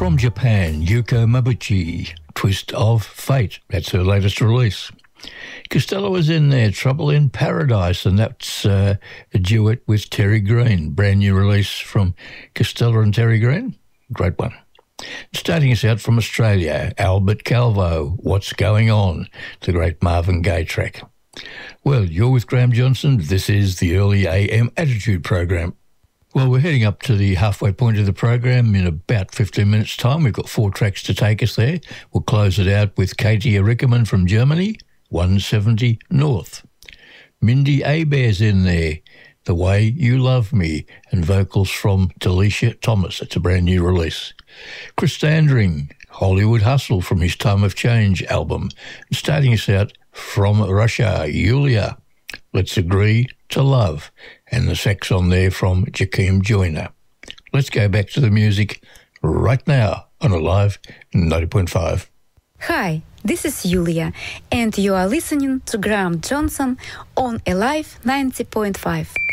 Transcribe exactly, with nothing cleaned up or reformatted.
From Japan, Yuko Mabuchi, Twist of Fate. That's her latest release. Costello is in there, Trouble in Paradise, and that's uh, a duet with Terry Green. Brand new release from Costello and Terry Green. Great one. Starting us out from Australia, Albert Calvo, What's Going On, the great Marvin Gaye track. Well, you're with Graham Johnson. This is the Early A M Attitude Program. Well, we're heading up to the halfway point of the program in about fifteen minutes' time. We've got four tracks to take us there. We'll close it out with Katie Rickerman from Germany, one seventy North. Mindy Abair's in there, The Way You Love Me, and vocals from Delisha Thomas. It's a brand new release. Chris Standring, Hollywood Hustle from his Time of Change album. And starting us out from Russia, Yulia, Let's Agree to Love, and the sax on there from Jakeem Joyner. Let's go back to the music right now on Alive ninety point five. Hi, this is Yulia, and you are listening to Graham Johnson on Alive ninety point five.